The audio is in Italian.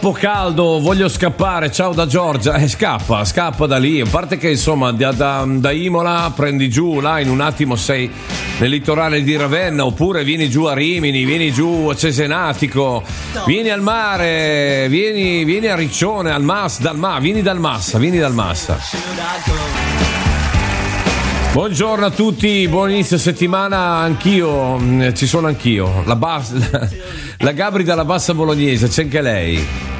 Caldo, voglio scappare, ciao da Giorgia, scappa da lì, a parte che insomma da Imola prendi giù, là in un attimo sei nel litorale di Ravenna, oppure vieni giù a Rimini, vieni giù a Cesenatico, vieni al mare, vieni a Riccione, vieni dal Massa. Buongiorno a tutti, buon inizio settimana, anch'io, ci sono anch'io, la Gabri dalla Bassa Bolognese, c'è anche lei.